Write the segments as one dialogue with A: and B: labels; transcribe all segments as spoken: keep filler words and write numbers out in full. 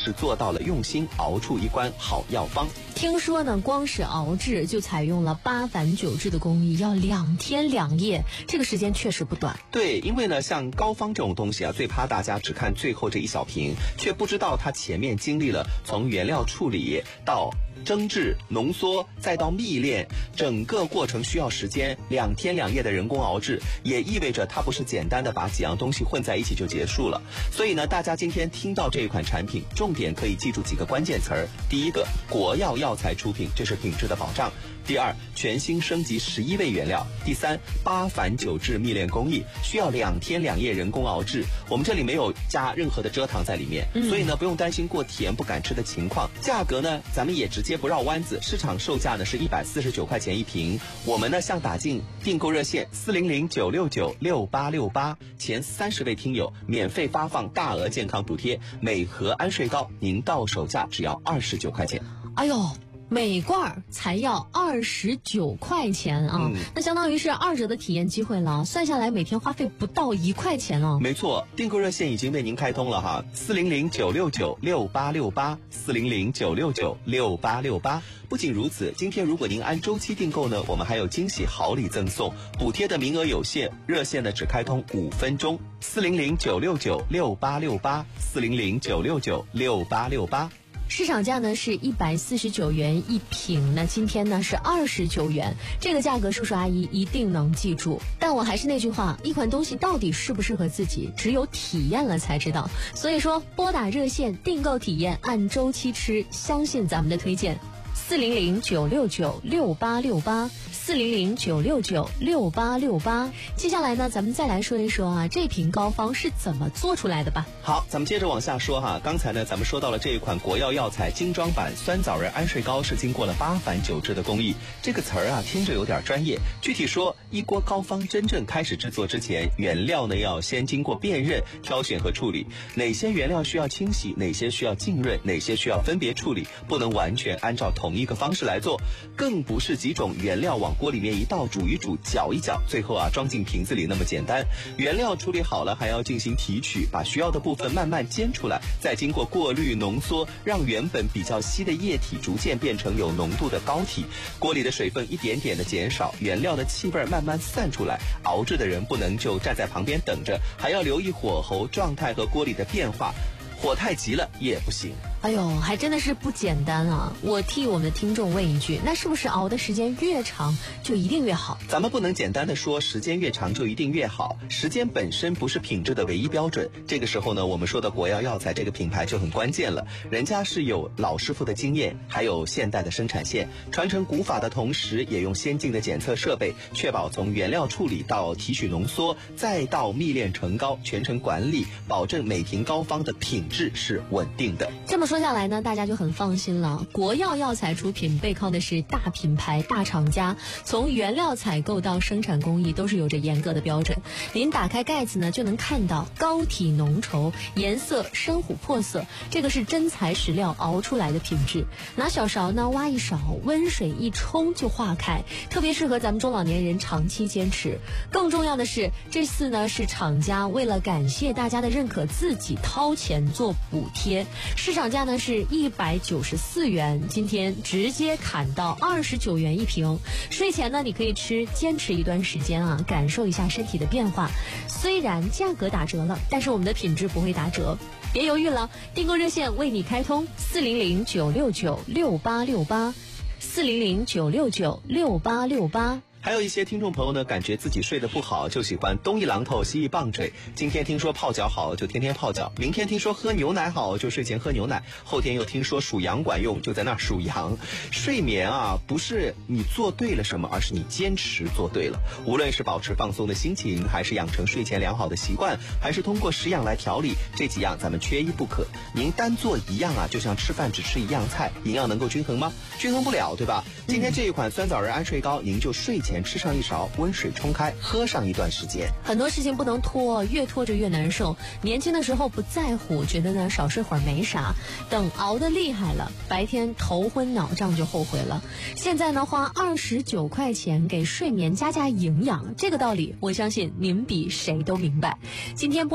A: 是做到了用心熬出一罐好药方。
B: 听说呢，光是熬制就采用了八反九制的工艺，要两天两夜，这个时间确实不短。
A: 对，因为呢，像膏方这种东西啊，最怕大家只看最后这一小瓶，却不知道它前面经历了从原料处理到蒸制、浓缩，再到蜜炼，整个过程需要时间，两天两夜的人工熬制，也意味着它不是简单的把几样东西混在一起就结束了。所以呢，大家今天听到这一款产品，重点可以记住几个关键词儿：第一个，国药药材出品，这是品质的保障；第二，全新升级十一味原料；第三，八反九制蜜炼工艺，需要两天两夜人工熬制。我们这里没有加任何的蔗糖在里面，
B: 嗯、
A: 所以呢，不用担心过甜不敢吃的情况。价格呢，咱们也直接不绕弯子，市场售价呢是一百四十九块钱一瓶。我们呢向打进订购热线四零零九六九六八六八，前三十位听友免费发放大额健康补贴，每盒安睡膏您到手价只要二十九块钱。
B: 哎呦，每罐才要二十九块钱啊、嗯！那相当于是二折的体验机会了，算下来每天花费不到一块钱哦。
A: 没错，订购热线已经为您开通了哈，四零零九六九六八六八，四零零九六九六八六八。不仅如此，今天如果您按周期订购呢，我们还有惊喜好礼赠送，补贴的名额有限，热线呢只开通五分钟，四零零九六九六八六八，四零零九六九六八六八。
B: 市场价呢是一百四十九元一瓶，那今天呢是二十九元，这个价格叔叔阿姨一定能记住。但我还是那句话，一款东西到底适不适合自己，只有体验了才知道。所以说，拨打热线订购体验，按周期吃，相信咱们的推荐。四零零九六九六八六八，四零零九六九六八六八。接下来呢，咱们再来说一说啊，这瓶膏方是怎么做出来的吧。
A: 好，咱们接着往下说哈。刚才呢，咱们说到了这一款国药药材精装版酸枣仁安睡膏是经过了八反九制的工艺。这个词儿啊，听着有点专业。具体说，一锅膏方真正开始制作之前，原料呢要先经过辨认、挑选和处理。哪些原料需要清洗，哪些需要浸润，哪些需要分别处理，不能完全按照同一个方式来做，更不是几种原料往锅里面一倒，煮一煮，搅一搅，最后啊装进瓶子里那么简单。原料处理好了，还要进行提取，把需要的部分慢慢煎出来，再经过过滤浓缩，让原本比较稀的液体逐渐变成有浓度的膏体。锅里的水分一点点的减少，原料的气味慢慢散出来。熬制的人不能就站在旁边等着，还要留意火候状态和锅里的变化，火太急了也不行。
B: 哎呦，还真的是不简单啊！我替我们的听众问一句，那是不是熬的时间越长就一定越好？
A: 咱们不能简单的说时间越长就一定越好，时间本身不是品质的唯一标准。这个时候呢，我们说的国药药材这个品牌就很关键了，人家是有老师傅的经验，还有现代的生产线，传承古法的同时，也用先进的检测设备，确保从原料处理到提取浓缩，再到蜜炼成膏，全程管理，保证每瓶膏方的品质是稳定的。
B: 这么说下来呢，大家就很放心了。国药药材出品，背靠的是大品牌、大厂家，从原料采购到生产工艺都是有着严格的标准。您打开盖子呢，就能看到膏体浓稠，颜色深琥珀色，这个是真材实料熬出来的品质。拿小勺呢挖一勺，温水一冲就化开，特别适合咱们中老年人长期坚持。更重要的是，这次呢是厂家为了感谢大家的认可，自己掏钱做补贴，市场价呢是一百九十四元，今天直接砍到二十九元一瓶。睡前呢你可以吃，坚持一段时间啊，感受一下身体的变化。虽然价格打折了，但是我们的品质不会打折。别犹豫了，订购热线为你开通四零零九六九六八六八，四零零九六九六八六八。
A: 还有一些听众朋友呢，感觉自己睡得不好，就喜欢东一榔头西一棒槌。今天听说泡脚好，就天天泡脚；明天听说喝牛奶好，就睡前喝牛奶；后天又听说数羊管用，就在那儿数羊。睡眠啊，不是你做对了什么，而是你坚持做对了。无论是保持放松的心情，还是养成睡前良好的习惯，还是通过食养来调理，这几样咱们缺一不可。您单做一样啊，就像吃饭只吃一样菜，营养能够均衡吗？均衡不了，对吧？今天这一款酸枣仁安睡膏，您就睡前吃上一勺，温水冲开，喝上一段时间。
B: 很多事情不能拖，越拖着越难受。年轻的时候不在乎，觉得呢少睡会儿没啥，等熬得厉害了，白天头昏脑胀就后悔了。现在呢，花二十九块钱给睡眠加加营养，这个道理我相信您比谁都明白。今天拨打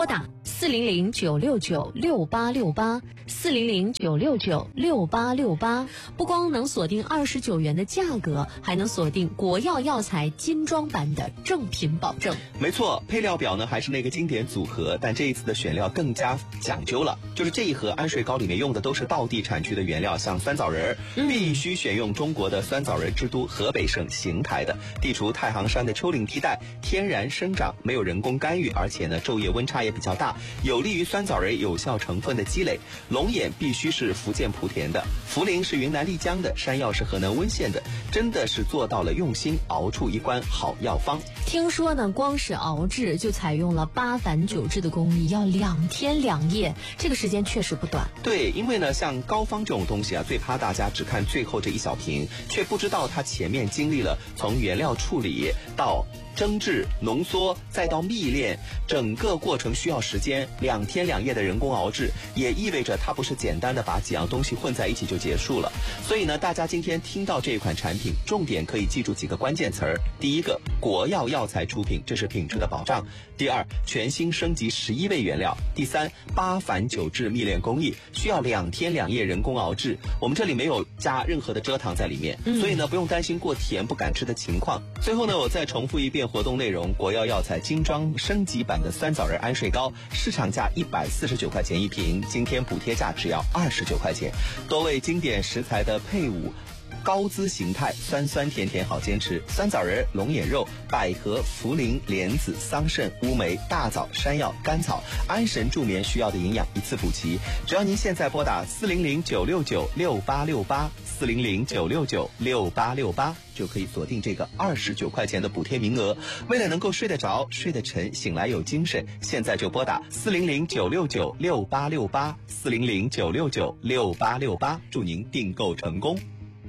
B: 四零零九六九六八六八，四零零九六九六八六八。不光能锁定二十九元的价格，还能锁定国药药材精装版的正品保证。
A: 没错，配料表呢还是那个经典组合，但这一次的选料更加讲究了，就是这一盒安睡膏里面用的都是道地产区的原料，像酸枣仁、嗯、必须选用中国的酸枣仁之都河北省邢台的，地处太行山的丘陵地带，天然生长，没有人工干预，而且呢昼夜温差也比较大，有利于酸枣仁有效成分的积累。龙眼必须是福建莆田的，茯苓是云南丽江的，山药是河南温县的，真的是做到了用心熬出一罐好药方。
B: 听说呢，光是熬制就采用了八返九制的工艺，要两天两夜，这个时间确实不短。
A: 对，因为呢，像膏方这种东西啊，最怕大家只看最后这一小瓶，却不知道它前面经历了从原料处理到蒸制、浓缩，再到蜜炼，整个过程需要时间，两天两夜的人工熬制，也意味着它不是简单的把几样东西混在一起就结束了。所以呢，大家今天听到这一款产品，重点可以记住几个关键词儿：第一个，国药药材出品，这是品质的保障；第二，全新升级十一味原料；第三，八返九制蜜炼工艺，需要两天两夜人工熬制，我们这里没有加任何的蔗糖在里面，
B: 嗯、
A: 所以呢，不用担心过甜不敢吃的情况。最后呢，我再重复一遍活动内容：国药药材精装升级版的酸枣仁安睡膏，市场价一百四十九块钱一瓶，今天补贴价只要二十九块钱。多味经典食材的配伍，高姿形态，酸酸甜甜好坚持。酸枣仁、龙眼肉、百合、茯苓、莲子、桑葚、乌梅、大枣、山药、甘草，安神助眠需要的营养一次补齐。只要您现在拨打四零零九六九六八六八，四零零九六九六八六八，就可以锁定这个二十九块钱的补贴名额。为了能够睡得着、睡得沉、醒来有精神，现在就拨打四零零九六九六八六八，四零零九六九六八六八，祝您订购成功。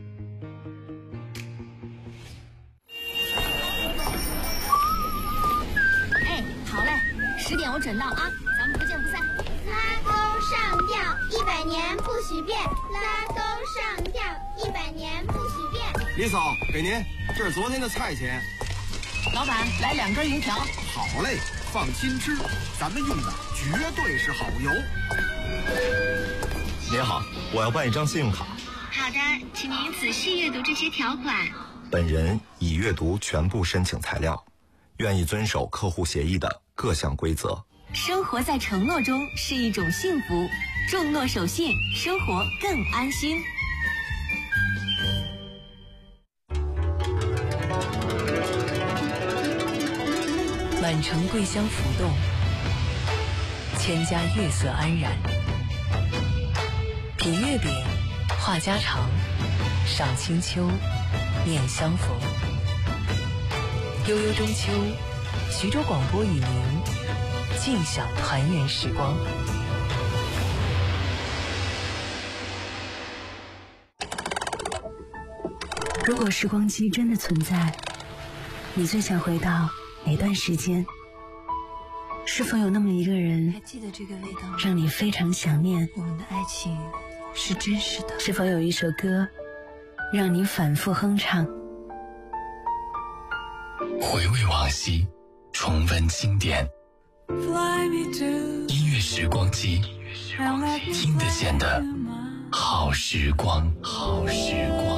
C: 十点我准到啊，咱们不见不散。
D: 拉钩上吊，一百年不许变。拉钩上吊，一百年不许变。
E: 李嫂，给您，这是昨天的菜钱。
C: 老板，来两根油条。
E: 好嘞，放心吃，咱们用的绝对是好油。
F: 您好，我要办一张信用卡。
D: 好的，请您仔细阅读这些条款。
F: 本人已阅读全部申请材料，愿意遵守客户协议的各项规则。
C: 生活在承诺中是一种幸福，重诺守信，生活更安心。
G: 满城桂香浮动，千家月色安然。品月饼，话家常，赏清秋，念相逢。悠悠中秋，徐州广播与您尽享团圆时光。
H: 如果时光机真的存在，你最想回到哪段时间？是否有那么一个人，
G: 还记得这个味道，
H: 让你非常想念？
G: 我们的爱情是真实的。
H: 是否有一首歌，让你反复哼唱？
I: 回味往昔，重温经典，音乐时光机，听得见的好时光，好时光。